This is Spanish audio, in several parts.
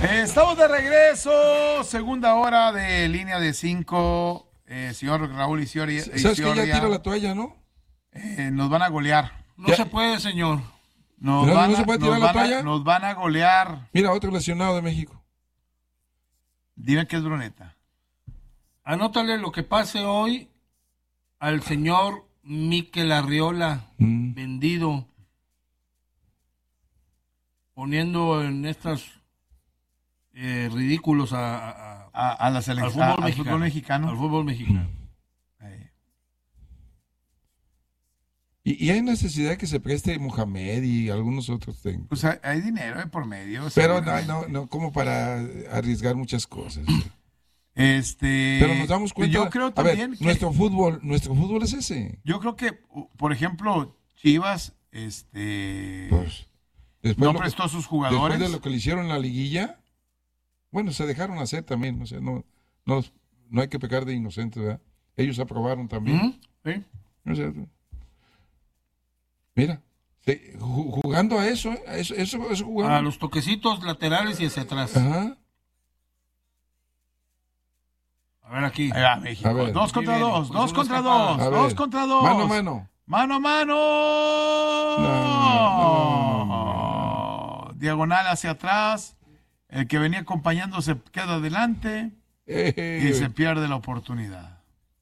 Estamos de regreso, segunda hora de línea de 5. Señor Raúl Isioria. ¿Sabes que ya tira la toalla, no? Nos van a golear. No se puede, señor. No se puede tirar la toalla. Nos van a golear. Mira, otro lesionado de México. Dime que es Bruneta. Anótale lo que pase hoy al señor Mikel Arriola, vendido, poniendo en estas ridículos a la selección, al fútbol mexicano. Al fútbol mexicano. Y hay necesidad de que se preste Mohamed y algunos otros técnicos. Pues hay dinero por medio. Pero no, como para arriesgar muchas cosas. Pero nos damos cuenta. Yo creo también que nuestro fútbol es ese. Yo creo que, por ejemplo, Chivas, pues, no prestó a sus jugadores. Después de lo que le hicieron en la liguilla, bueno, se dejaron hacer también. O sea, no hay que pecar de inocentes, ¿verdad? Ellos aprobaron también. Sí. O sea, mira, jugando a eso jugando. A los toquecitos laterales y hacia atrás. Ajá. A ver aquí. Ahí va México. A ver. 2 contra 2. 2 contra 2. 2 contra 2. Mano a mano. Mano a mano. No. Diagonal hacia atrás. El que venía acompañando se queda adelante. Y se pierde la oportunidad.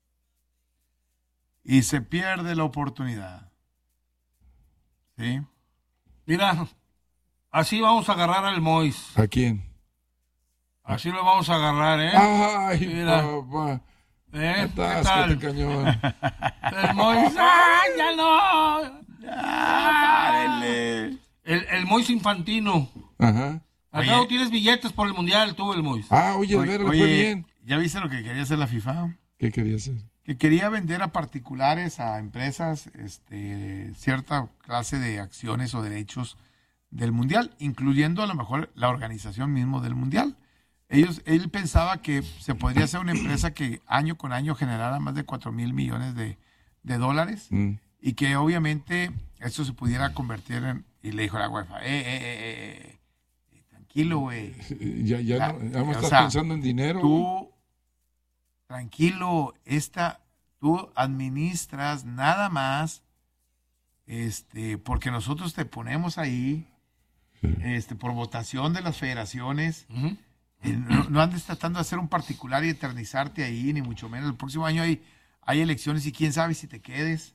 ¿Sí? Mira, así vamos a agarrar al Mois. ¿A quién? Así lo vamos a agarrar, ¿eh? Ay, mira. Papá. ¿Qué tal? Cañón. El Mois. ¡Ya no! ¡Párenle! El Mois infantino. Ajá. Acá no tienes billetes por el mundial, tú, el Mois. Oye, a ver, le fue bien. ¿Ya viste lo que quería hacer la FIFA? ¿Qué quería hacer? Que quería vender a particulares, a empresas, cierta clase de acciones o derechos del mundial, incluyendo a lo mejor la organización mismo del mundial. Él pensaba que se podría hacer una empresa que año con año generara más de 4,000 millones de dólares y que obviamente eso se pudiera convertir en... Y le dijo a la UEFA, tranquilo, güey. Ya no estás pensando en dinero. Tú, tranquilo, tú administras nada más, porque nosotros te ponemos ahí, por votación de las federaciones. No andes tratando de hacer un particular y eternizarte ahí, ni mucho menos. El próximo año hay elecciones y quién sabe si te quedes.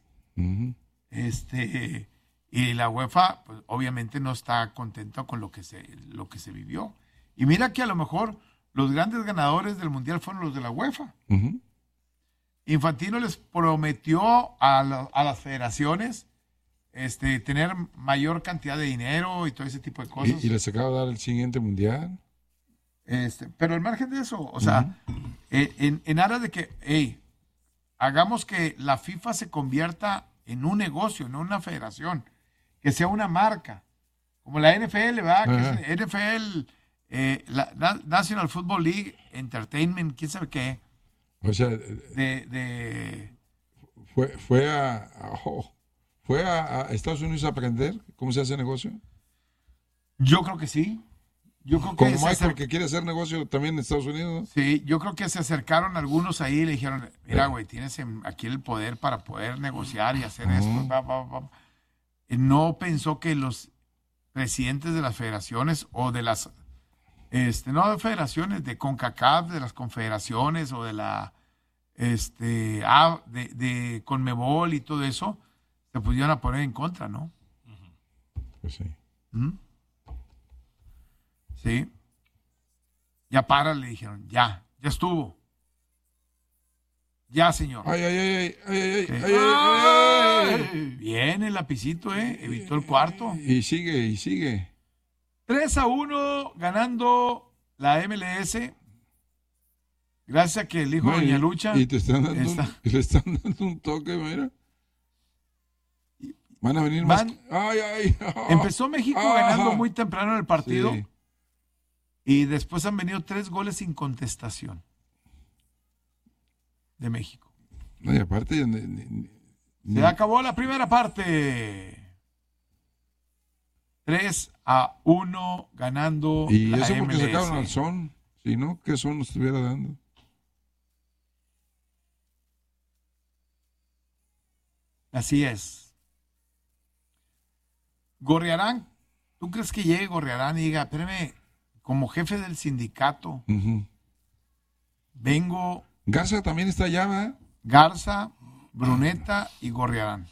Y la UEFA, pues, obviamente no está contenta con lo que se vivió. Y mira que a lo mejor los grandes ganadores del mundial fueron los de la UEFA. Infantino les prometió a las federaciones tener mayor cantidad de dinero y todo ese tipo de cosas. Y les acaba de dar el siguiente mundial. Pero al margen de eso, o sea, en aras de que, hagamos que la FIFA se convierta en un negocio, no una federación, que sea una marca, como la NFL, ¿verdad? Que es NFL, la National Football League, Entertainment, quién sabe qué. O sea, fue a Estados Unidos a aprender cómo se hace negocio. Yo creo que sí. Como Michael, que quiere hacer negocio también en Estados Unidos, ¿no? Sí, yo creo que se acercaron algunos ahí y le dijeron, mira, güey, tienes aquí el poder para poder negociar y hacer esto. No pensó que los presidentes de las federaciones o de las, no de federaciones, de CONCACAF, de las confederaciones o de la, de CONMEBOL y todo eso, se pudieron a poner en contra, ¿no? Pues sí. Sí. Ya para, le dijeron, ya estuvo. Ya, señor. Ay. Bien el lapicito, evitó el cuarto. Y sigue. 3-1 ganando la MLS. Gracias a que el hijo de Doña Lucha. Y te están dando le están dando un toque, mira. Van a venir más. Empezó México ganando muy temprano en el partido. Sí. Y después han venido 3 goles sin contestación de México. No, y aparte... Se acabó la primera parte. 3-1 ganando Y la eso porque MLS. sacaron al Son. Si no, ¿qué Son nos estuviera dando? Así es. Gorriarán, ¿tú crees que llegue Gorriarán y diga, espérame, como jefe del sindicato, Ujú. vengo Garza también está allá, ¿verdad? Garza, Bruneta y Gorriarán?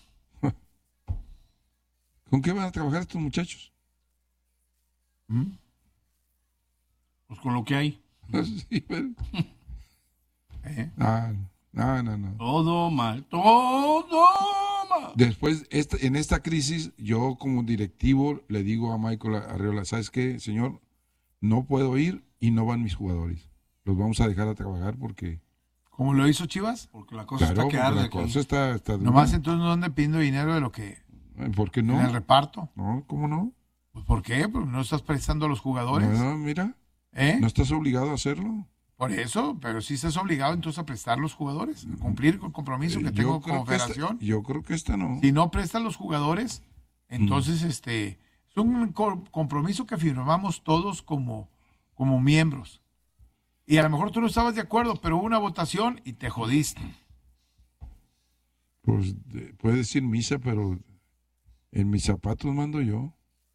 ¿Con qué van a trabajar estos muchachos? ¿Mm? Pues con lo que hay. Sí, pero- ¿Eh? No. Todo mal, todo mal. Después, en esta crisis, yo como directivo le digo a Michael Arriola, ¿sabes qué, señor? No puedo ir y no van mis jugadores. Los vamos a dejar a trabajar porque, ¿Cómo lo hizo Chivas? Porque la cosa claro, está que porque arde la aquí. cosa está dura. Nomás entonces no ande pidiendo dinero de lo que ¿Por qué en el no? reparto. No, ¿cómo no? Pues, ¿por qué? Pues no estás prestando a los jugadores. No, mira, ¿Eh? no estás obligado a hacerlo. Por eso, pero sí estás obligado entonces a prestar los jugadores, a cumplir con el compromiso que Yo tengo creo como que federación. yo creo que esta no. Si no prestan los jugadores, entonces es un compromiso que firmamos todos como miembros. Y a lo mejor tú no estabas de acuerdo, pero hubo una votación y te jodiste. Pues puedes decir misa, pero en mis zapatos mando yo.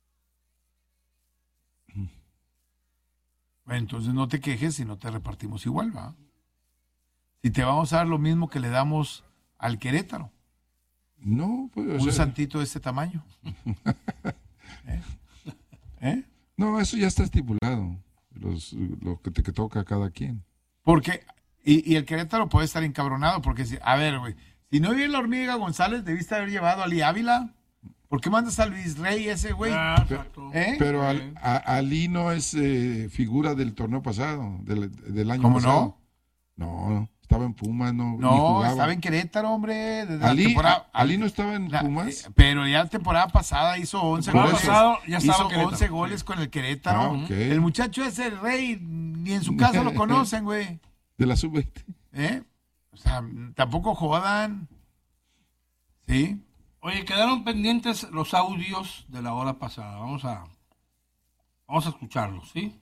Bueno, entonces no te quejes si no te repartimos igual, ¿va? Si te vamos a dar lo mismo que le damos al Querétaro, No, pues, o un sea, santito de este tamaño. ¿Eh? ¿Eh? no, eso ya está estipulado. Lo que te toca a cada quien. Porque, y el Querétaro puede estar encabronado, porque, a ver, güey, si no viene la hormiga González, debiste haber llevado a Ali Ávila. ¿Por qué mandas a Luis Rey ese, güey? Ah, exacto. ¿Eh? Pero Ali no es figura del torneo pasado, del año ¿Cómo pasado. No, estaba en Pumas, no, ni No, jugaba. estaba en Querétaro, hombre. Desde la Ali, temporada- Ali no estaba en Pumas. pero ya la temporada pasada hizo 11 Por goles. eso. Ya estaba Hizo Querétaro, 11 sí. goles con el Querétaro. Ah, ok. El muchacho es el Rey, ni en su casa lo conocen, güey. De la sub-20. ¿Eh? O sea, tampoco jodan. ¿Sí? Oye, quedaron pendientes los audios de la hora pasada. Vamos a escucharlos, ¿sí?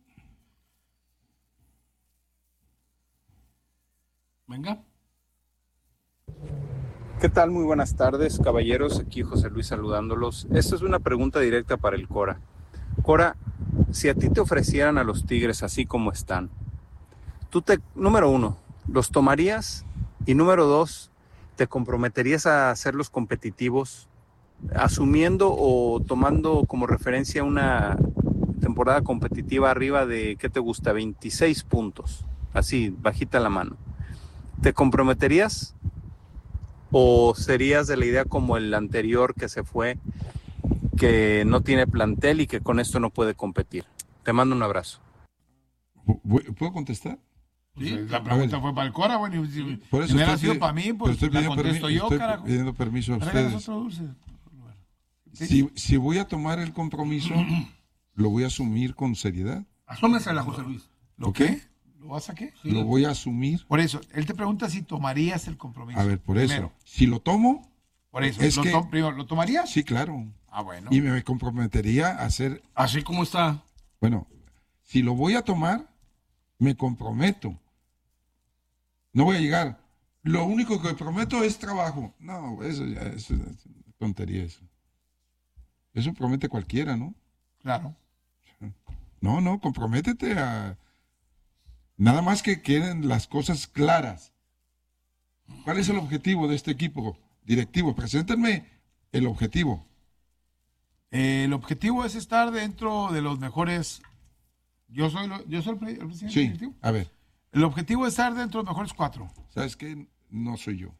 Venga. ¿Qué tal? Muy buenas tardes, caballeros. Aquí José Luis saludándolos. Esta es una pregunta directa para el Cora. Cora, si a ti te ofrecieran a los Tigres así como están, número 1, ¿los tomarías? Y número 2, ¿te comprometerías a hacerlos competitivos, asumiendo o tomando como referencia una temporada competitiva arriba de, ¿qué te gusta? 26 puntos, así, bajita la mano. ¿Te comprometerías? ¿O serías de la idea como el anterior que se fue, que no tiene plantel y que con esto no puede competir? Te mando un abrazo. ¿Puedo contestar? Pues, Sí. la pregunta fue para el Cora, bueno. Si Por eso hubiera estoy sido pidi- para mí, pero pues estoy la pidiendo contesto yo, estoy carajo. pidiendo permiso a Tráiganos ustedes. otro dulce. Sí. Si voy a tomar el compromiso, lo voy a asumir con seriedad. Asúmesela, José Luis. ¿Lo ¿Ok? qué? ¿Lo vas a qué? Sí. Lo voy a asumir. Por eso, él te pregunta si tomarías el compromiso. A ver, por eso. Primero. Si lo tomo, Por eso, Es que- primero, ¿lo tomarías? sí, claro. Ah, bueno. Y me comprometería a hacer, Así como está. bueno, si lo voy a tomar, me comprometo. No voy a llegar. Lo único que prometo es trabajo. No, eso ya es tontería eso. Eso promete cualquiera, ¿no? Claro. No, comprométete a... Nada más que queden las cosas claras. ¿Cuál es el objetivo de este equipo directivo? Preséntenme el objetivo. El objetivo es estar dentro de los mejores. Yo soy el presidente Sí, directivo. a ver, El objetivo es estar dentro de los mejores 4. ¿sabes qué? No soy yo.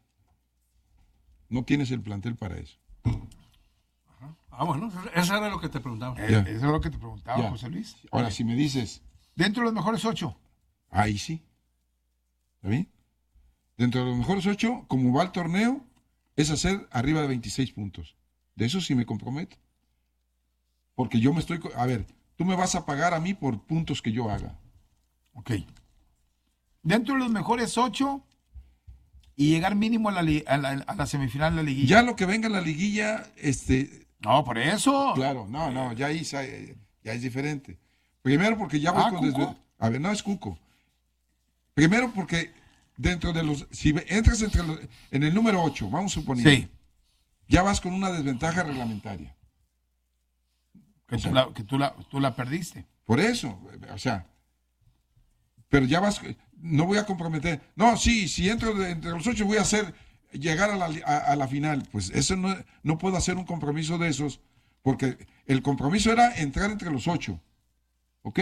No tienes el plantel para eso. Ah, bueno, eso era lo que te preguntaba. Ya. Eso es lo que te preguntaba, Ya. José Luis. Ahora, si me dices, Dentro de los mejores 8. ahí sí. ¿Está bien? Dentro de los mejores 8, como va el torneo, es hacer arriba de 26 puntos. De eso sí me comprometo. Porque yo me estoy... A ver, tú me vas a pagar a mí por puntos que yo haga. Ok. Dentro de los mejores 8 y llegar mínimo a la semifinal de la liguilla. Ya lo que venga en la liguilla, No, por eso. Claro, no, ya es diferente. Primero porque ya voy con ¿Cuco? A ver, no es Cuco. Primero porque dentro de si entras en el número 8, vamos suponiendo, Sí. ya vas con una desventaja reglamentaria. Que tú la perdiste. Por eso, o sea, pero ya vas, no voy a comprometer. No, sí, si entro entre los 8 voy a llegar a la final. Pues eso no puedo hacer un compromiso de esos, porque el compromiso era entrar entre los 8. ¿Ok?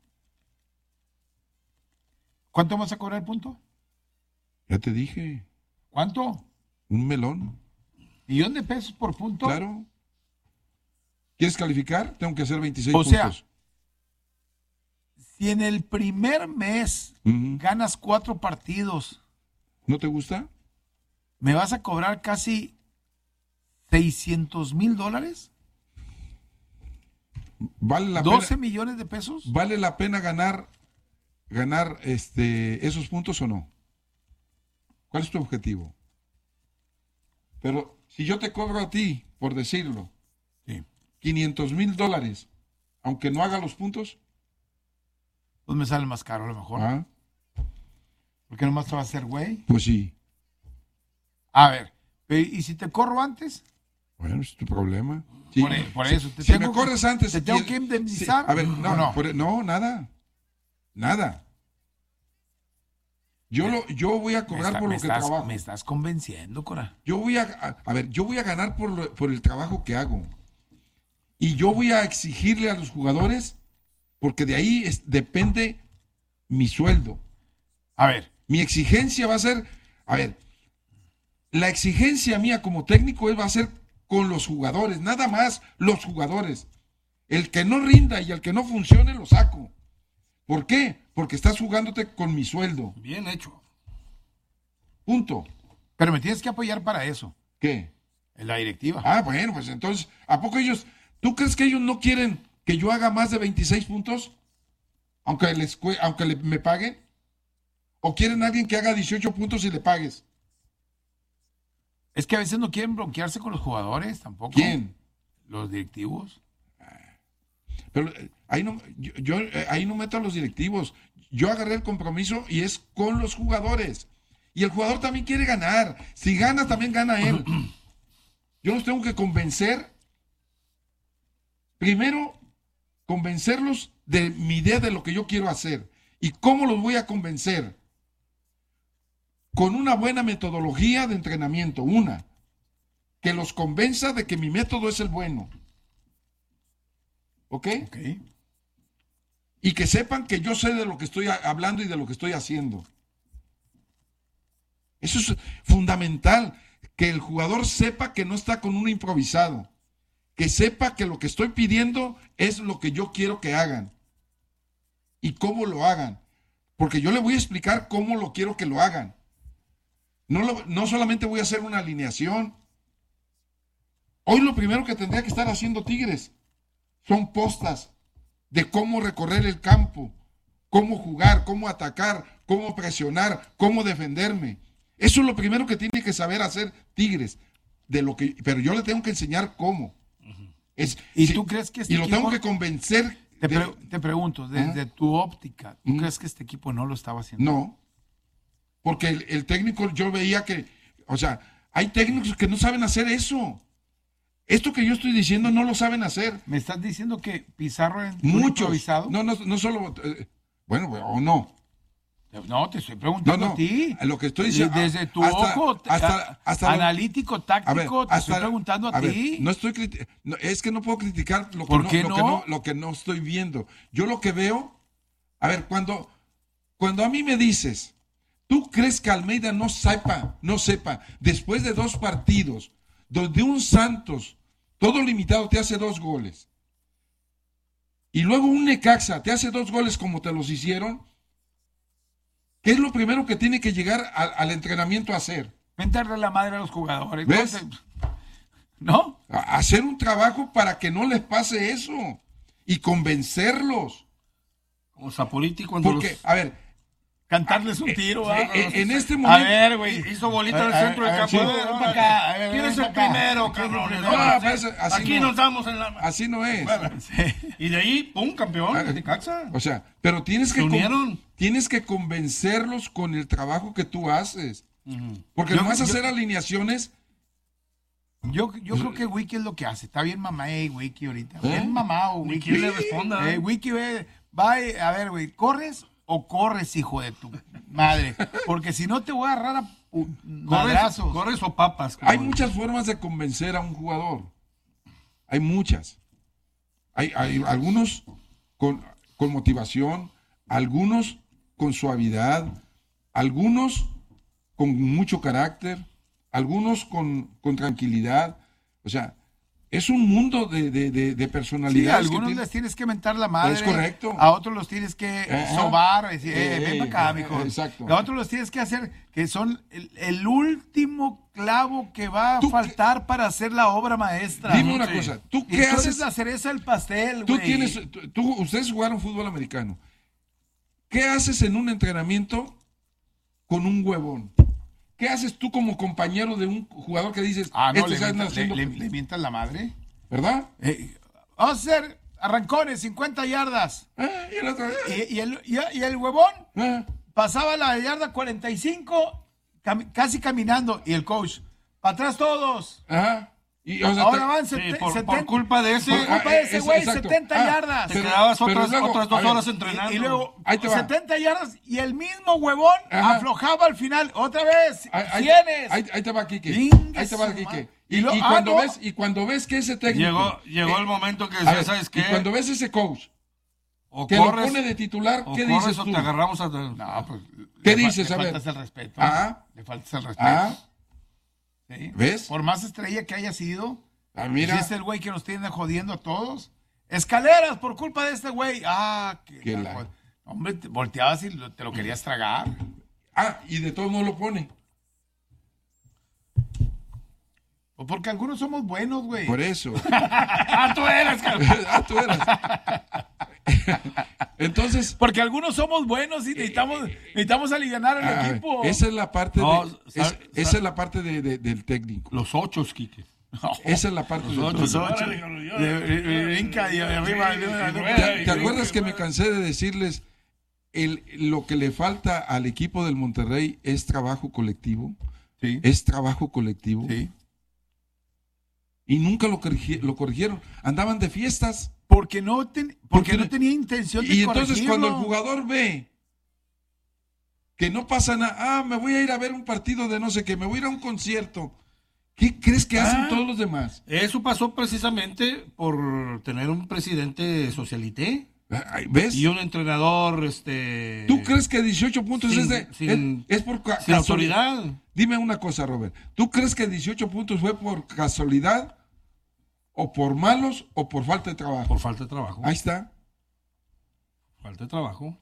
¿Cuánto vas a cobrar el punto? Ya te dije, ¿Cuánto? un melón. ¿1,000,000 de pesos por punto? Claro. ¿Quieres calificar? Tengo que hacer 26 O sea, puntos. Si en el primer mes Ujú. ganas 4 partidos, ¿No te gusta? ¿me vas a cobrar casi $600,000? ¿Vale la ¿12 pena, millones de pesos? ¿vale la pena ganar esos puntos o no? ¿Cuál es tu objetivo? Pero si yo te cobro a ti, por decirlo, Sí. $500,000, aunque no haga los puntos, Pues me sale más caro a lo mejor. ¿ah? Porque nomás te va a hacer güey. Pues sí. A ver, ¿y si te corro antes? Bueno, es tu problema. Sí. Por eso. Si me corres antes... ¿Te tengo que indemnizar? Sí. A ver, ¿O no, no? Nada. Nada. Yo voy a cobrar por lo que trabajo. Me estás convenciendo, Cora. Yo voy yo voy a ganar por el trabajo que hago. Y yo voy a exigirle a los jugadores, porque de ahí depende mi sueldo. A ver, Mi exigencia va a ser, la exigencia mía como técnico va a ser con los jugadores, nada más los jugadores. El que no rinda y el que no funcione lo saco. ¿Por qué? Porque estás jugándote con mi sueldo. Bien hecho. Punto. pero me tienes que apoyar para eso, ¿Qué? en la directiva. Ah, bueno, pues entonces, ¿a poco tú crees que ellos no quieren que yo haga más de 26 puntos? Aunque me paguen. ¿O quieren alguien que haga 18 puntos y le pagues? Es que a veces no quieren bloquearse con los jugadores tampoco. ¿Quién? Los directivos. Pero ahí ahí no meto a los directivos. Yo agarré el compromiso y es con los jugadores. Y el jugador también quiere ganar. Si gana, también gana él. Yo los tengo que convencer. Primero, convencerlos de mi idea de lo que yo quiero hacer. ¿Y cómo los voy a convencer? Con una buena metodología de entrenamiento. Que los convenza de que mi método es el bueno. ¿Ok? Ok. Y que sepan que yo sé de lo que estoy hablando y de lo que estoy haciendo. Eso es fundamental, que el jugador sepa que no está con un improvisado, que sepa que lo que estoy pidiendo es lo que yo quiero que hagan y cómo lo hagan, porque yo le voy a explicar cómo lo quiero que lo hagan. No solamente voy a hacer una alineación. Hoy lo primero que tendría que estar haciendo Tigres son postas de cómo recorrer el campo, cómo jugar, cómo atacar, cómo presionar, cómo defenderme. Eso es lo primero que tiene que saber hacer Tigres, pero yo le tengo que enseñar cómo. ¿Tú crees que y lo tengo que convencer? Te pregunto, desde tu óptica, ¿tú crees que este equipo no lo estaba haciendo? No, porque el técnico, yo veía que, hay técnicos que no saben hacer eso. Esto que yo estoy diciendo no lo saben hacer. ¿Me estás diciendo que Pizarro es Muchos. improvisado? No solo, bueno, o no. No, te estoy preguntando a ti. Lo que estoy diciendo. Desde tu ojo analítico, táctico, te estoy preguntando a ti. No estoy es que no puedo criticar lo que no estoy viendo. Yo lo que veo, cuando a mí me dices, ¿tú crees que Almeida no sepa, después de 2 partidos, donde un Santos, todo limitado, te hace 2 goles, y luego un Necaxa te hace 2 goles como te los hicieron? ¿Qué es lo primero que tiene que llegar al entrenamiento a hacer? Mentarle la madre a los jugadores. ¿Ves? ¿No? Hacer un trabajo para que no les pase eso y convencerlos. Como Zapolítico Porque, cantarles un tiro. En este A momento. ver, güey. Hizo bolita en el centro del campo. sí, ven pa' acá, a ver, ¿Quién ven es el pa' acá. primero, cabrones? No, pues, así Aquí no. nos damos en la... Así no es. Y de ahí, ¡pum! Campeón de Necaxa. O sea, pero tienes Se que, unieron. tienes que convencerlos con el trabajo que tú haces. Porque Yo- no vas a yo- hacer alineaciones. Yo creo que Wiki es lo que hace. Está bien mamá, Wiki ahorita. ¿Eh? Bien mamado, Ni Wiki. quien le responda. Wiki, va, a ver, güey, ¿corres o corres, hijo de tu madre? Porque si no te voy a agarrar a madrazos. Corres o papas. Hay muchas formas de convencer a un jugador. Hay muchas. Hay algunos con motivación, algunos con suavidad, algunos con mucho carácter, algunos con tranquilidad. O sea, es un mundo de Sí, a personalidades. que algunos tiene- les tienes que mentar la madre. Es correcto. A otros los tienes que Ajá. sobar, decir, ven para acá, mijo. exacto. A otros los tienes que hacer, que son el último clavo que va a ¿Tú faltar para hacer la obra maestra. Dime una Sí. cosa, ¿tú Y qué tú haces? eres la cereza del pastel, Tú güey. tienes, ustedes jugaron fútbol americano. ¿Qué haces en un entrenamiento con un huevón? ¿Qué haces tú como compañero de un jugador que dices, Ah, no, le está mientas, haciendo- le mientas la madre. ¿verdad? Vamos a hacer arrancones, 50 yardas. Y el otro, Y el huevón ah, pasaba la yarda 45, casi caminando. Y el coach, para atrás todos. ajá. Y, o sea, Ahora te- van Sí, 70. por culpa de ese, Por culpa de ese güey, exacto. 70 Ah, yardas. te pero- quedabas pero otras luego, dos a ver, horas entrenando. Y luego Ahí te va. 70 yardas y el mismo huevón Ajá. aflojaba al final. Otra vez. ahí- ¿Tienes? ahí te va, Quique. Ingue Ahí te va, su Quique. madre. Y, Y lo- y cuando no. ves que ese técnico... Llegó el momento que a decía, ver, ¿sabes qué? Y cuando ves ese coach O que corres, lo pone de titular, o ¿qué corres dices o tú? te agarramos a... No, pues, ¿Qué le dices? Le A ver. faltas el respeto. Ah. Le faltas el respeto. Ah, ¿sí? ¿ves? Por más estrella que haya sido, Mira, si es el güey que nos tiene jodiendo a todos. Escaleras por culpa de este güey. Qué la- Hombre, te volteabas y te lo querías tragar. y de todos modos lo pone. O porque algunos somos buenos, güey. Por eso. Tú eres, cabrón. Tú eras. Entonces, Porque algunos somos buenos y necesitamos aliviar al equipo. esa es la parte, No, esa es la parte del técnico. Los 8, Quique. Esa es la parte del ocho. técnico. Órale, cabrón, ya. Brinca y arriba. ¿Te acuerdas que me cansé de decirles lo que le falta al equipo del Monterrey es trabajo colectivo? Sí. Es trabajo colectivo. Sí. Y nunca lo corrigieron. Andaban de fiestas. Porque no tenía intención de Y entonces corregirlo. cuando el jugador ve que no pasa nada, me voy a ir a ver un partido de no sé qué, me voy a ir a un concierto. ¿Qué crees que hacen todos los demás? Eso pasó precisamente por tener un presidente socialité ¿Ves? y un entrenador, ¿Tú crees que 18 puntos es por sin casualidad? autoridad. Dime una cosa, Robert. ¿Tú crees que 18 puntos fue por casualidad? ¿O por malos o por falta de trabajo? Por falta de trabajo. Ahí está. Falta de trabajo.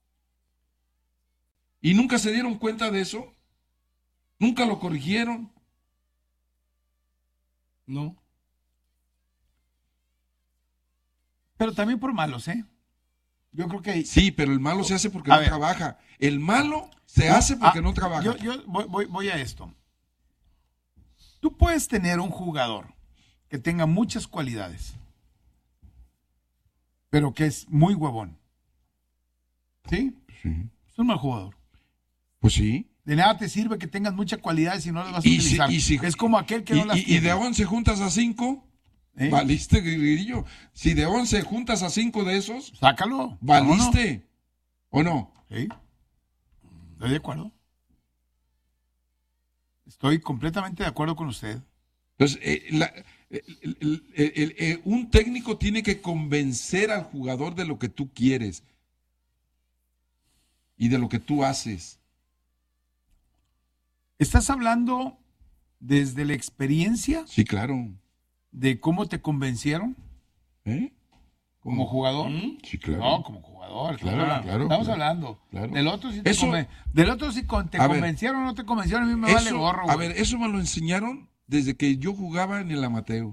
¿Y nunca se dieron cuenta de eso? ¿Nunca lo corrigieron? No. Pero también por malos, ¿eh? Yo creo que... Sí, pero el malo se hace porque A no ver. trabaja. El malo se hace porque no trabaja. Yo voy a esto. Tú puedes tener un jugador que tenga muchas cualidades, pero que es muy huevón. ¿Sí? Sí. Es un mal jugador. Pues sí. De nada te sirve que tengas muchas cualidades si no las vas a Y utilizar. si- es como aquel que no las Y tiene. de 11 juntas a 5, ¿Eh? valiste, grillo. Si de 11 juntas a 5 de esos, Sácalo. valiste. ¿O no? ¿Sí? Estoy de acuerdo. Estoy completamente de acuerdo con usted. Entonces, un técnico tiene que convencer al jugador de lo que tú quieres y de lo que tú haces. ¿Estás hablando desde la experiencia Sí, claro. de cómo te convencieron ¿Eh? como jugador? Sí, claro. No, como jugador. Claro, claro, Estamos claro, hablando. claro. Del otro si te, Eso- del otro si te A ver. convencieron o no te convencieron, a mí me vale Eso, gorro. a güey. ver, eso me lo enseñaron desde que yo jugaba en el amateur.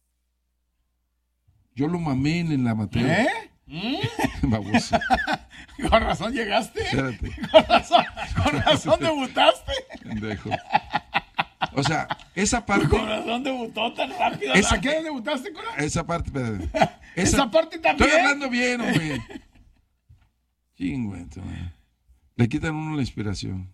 Yo lo mamé en el amateur. ¿Eh? Baboso. Con razón llegaste. Espérate. Con razón debutaste. Pendejo. O sea, esa parte. Con razón debutó tan rápido. Esa- ¿A qué hora debutaste, Cora? Esa parte, espérate. Esa parte también. Estoy hablando bien, hombre. Chingüento, güey. Le quitan a uno la inspiración.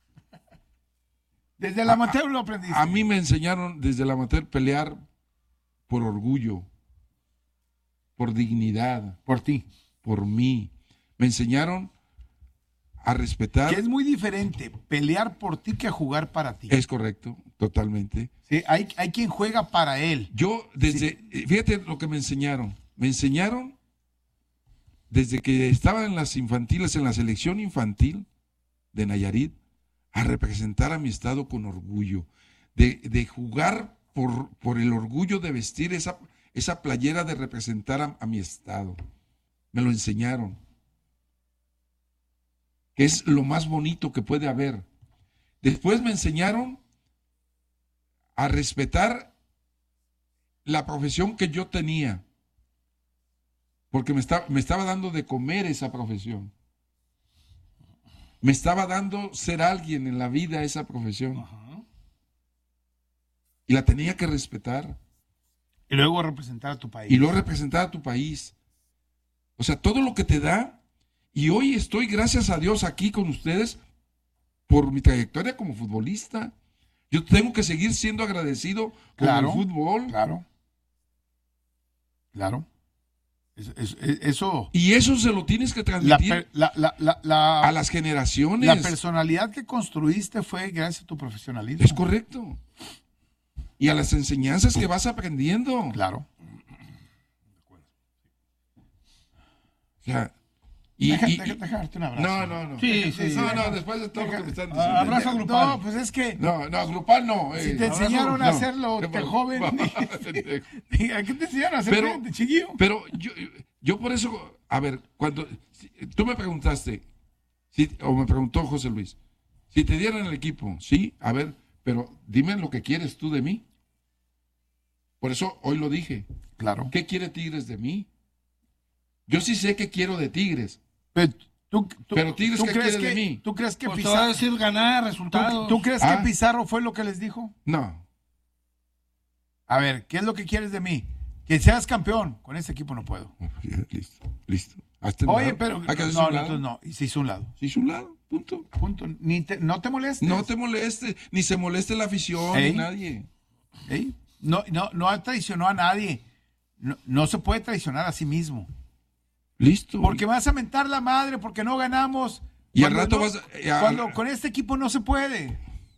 Desde el amateur lo aprendiste. A mí me enseñaron desde el amateur pelear por orgullo, por dignidad, Por ti. por mí. Me enseñaron a respetar. Que es muy diferente pelear por ti que jugar para ti. Es correcto, totalmente. Sí, hay quien juega para él. Yo fíjate lo que me enseñaron. Me enseñaron desde que estaba en las infantiles, en la selección infantil de Nayarit, a representar a mi estado con orgullo, de jugar por el orgullo de vestir esa playera de representar a mi estado. Me lo enseñaron. Que es lo más bonito que puede haber. Después me enseñaron a respetar la profesión que yo tenía, porque me estaba dando de comer esa profesión. Me estaba dando ser alguien en la vida esa profesión. Ajá. Y la tenía que respetar. Y luego representar a tu país. Y luego representar a tu país. O sea, todo lo que te da. Y hoy estoy, gracias a Dios, aquí con ustedes por mi trayectoria como futbolista. Yo tengo que seguir siendo agradecido Claro, con el fútbol. Claro. Claro. Eso. Y eso se lo tienes que transmitir a las generaciones. La personalidad que construiste fue gracias a tu profesionalismo. Es correcto. Y a las enseñanzas que vas aprendiendo. Claro. O sea, Déjame darte un abrazo. No. Sí. No, después de todo lo que me están diciendo. Abrazo grupal. No, pues es que No, grupal no. si te enseñaron a no. hacerlo de joven, ¿a qué te enseñaron a hacerlo de chiquillo? Pero yo por eso, a ver, cuando tú me preguntaste, o me preguntó José Luis, si te dieran el equipo, sí, a ver, pero dime lo que quieres tú de mí. Por eso hoy lo dije. Claro. ¿Qué quiere Tigres de mí? Yo sí sé qué quiero de Tigres. Pero Tigres, ¿qué quiere de mí? ¿Tú crees que Pues te va a Pizarro, decir ganar resultados. ¿tú crees que Pizarro fue lo que les dijo? No. A ver, ¿qué es lo que quieres de mí? Que seas campeón. Con este equipo no puedo. Listo. Hazte un Oye, lado. pero Hay que hacerse no, un lado. entonces no. Y se hizo un lado. Se hizo un lado, punto. Punto. No te molestes. No te moleste, ni se moleste la afición, Ey. ni nadie. ¿Eh? No traicionó a nadie. No se puede traicionar a sí mismo. Listo. Porque vas a mentar la madre porque no ganamos. Y al Cuando rato no- vas Cuando con este equipo no se puede.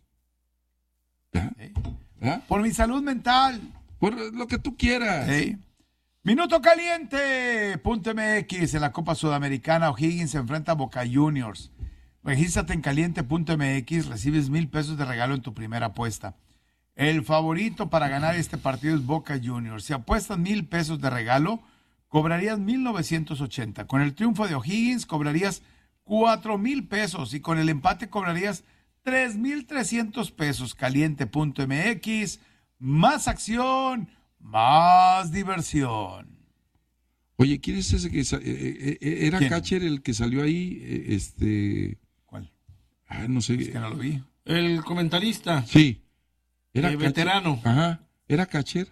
¿Ah? Por mi salud mental. Por lo que tú quieras. ¿Eh? Minuto caliente. .mx en la Copa Sudamericana. O'Higgins se enfrenta a Boca Juniors. Regístrate en caliente.mx. Recibes 1,000 pesos de regalo en tu primera apuesta. El favorito para ganar este partido es Boca Juniors. Si apuestas 1,000 pesos de regalo, cobrarías 1,980. Con el triunfo de O'Higgins cobrarías 4,000 pesos y con el empate cobrarías 3,300 pesos. Caliente.mx, más acción, más diversión. Oye, ¿quién es ese que era ¿Quién? catcher el que salió ahí? ¿Cuál? No sé. Es que no lo vi. El comentarista. Sí. Era De catcher. veterano. Ajá. Era catcher.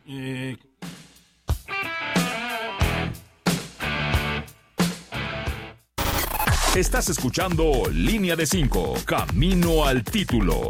Estás escuchando Línea de 5, Camino al Título.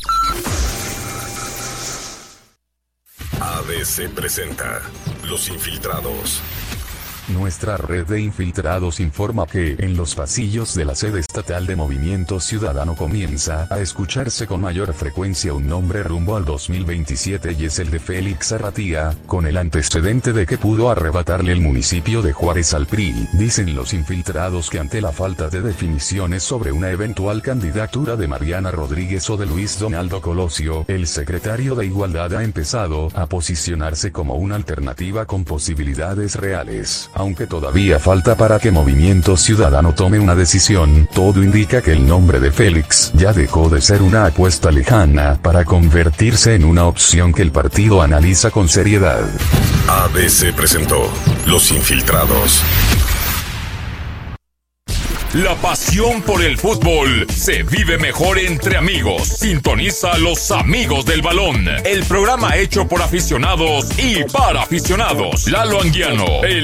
ABC presenta Los Infiltrados. Nuestra red de infiltrados informa que, en los pasillos de la sede estatal de Movimiento Ciudadano comienza a escucharse con mayor frecuencia un nombre rumbo al 2027 y es el de Félix Arratia, con el antecedente de que pudo arrebatarle el municipio de Juárez al PRI. Dicen los infiltrados que ante la falta de definiciones sobre una eventual candidatura de Mariana Rodríguez o de Luis Donaldo Colosio, el secretario de Igualdad ha empezado a posicionarse como una alternativa con posibilidades reales. Aunque todavía falta para que Movimiento Ciudadano tome una decisión, todo indica que el nombre de Félix ya dejó de ser una apuesta lejana para convertirse en una opción que el partido analiza con seriedad. ABC presentó Los Infiltrados. La pasión por el fútbol se vive mejor entre amigos. Sintoniza a Los Amigos del Balón, el programa hecho por aficionados y para aficionados. Lalo Anguiano, el